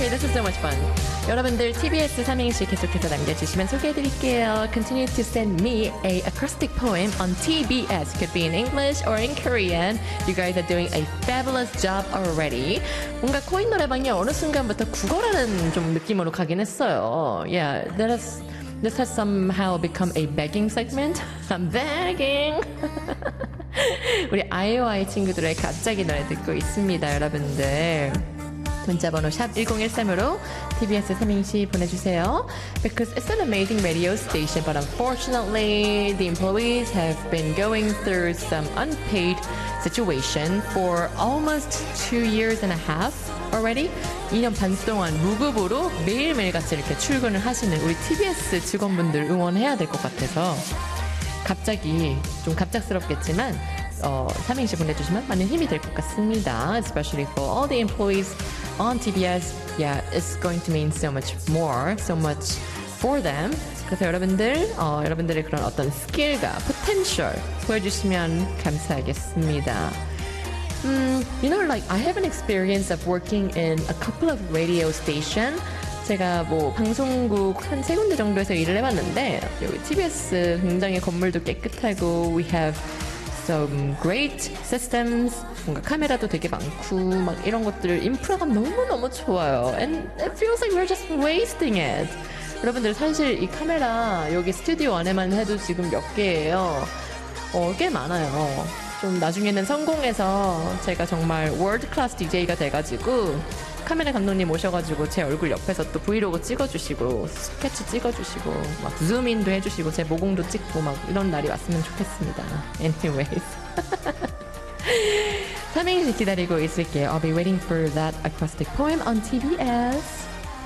Okay, this is so much fun. 여러분들 TBS 삼행시 계속해서 남겨주시면 소개해드릴게요. Continue to send me a acrostic poem on TBS. Could be in English or in Korean. You guys are doing a fabulous job already. 뭔가 코인 노래방이 어느 순간부터 국어라는 좀 느낌으로 가긴 했어요. Yeah, this has somehow become a begging segment. I'm begging. 우리 IOI 친구들의 갑자기 노래 듣고 있습니다, 여러분들. 문자번호 샵 1013으로 TBS 삼행시 보내주세요. Because it's an amazing radio station, but unfortunately, the employees have been going through some unpaid situation for almost 2 years and a half already. 2년 반 동안 무급으로 매일매일 같이 이렇게 출근을 하시는 우리 TBS 직원분들 응원해야 될 것 같아서 갑자기 좀 갑작스럽겠지만 삼행시 보내주시면 많은 힘이 될 것 같습니다. Especially for all the employees on TBS, yeah, it's going to mean so much more, so much for them. 그래서 여러분들의 그런 어떤 스킬과 potential 보여주시면 감사하겠습니다. You know, like I have an experience of working in a couple of radio stations. 제가 뭐 방송국 한 3군데 정도에서 일을 해봤는데 여기 TBS 굉장히 건물도 깨끗하고 we have some great systems. 뭔가 카메라도 되게 많고 막 이런 것들 인프라가 너무너무 좋아요. And it feels like we're just wasting it. 여러분들 사실 이 카메라 여기 스튜디오 안에만 해도 지금 몇 개예요. 꽤 많아요. 좀 나중에는 성공해서 제가 정말 월드 클래스 DJ가 돼가지고 카메라 감독님 오셔가지고 제 얼굴 옆에서 또 브이로그 찍어주시고 스케치 찍어주시고 막 줌인도 해주시고 제 모공도 찍고 막 이런 날이 왔으면 좋겠습니다. Anyways. 삼행시 기다리고 있을게요. I'll be waiting for that acoustic poem on TBS.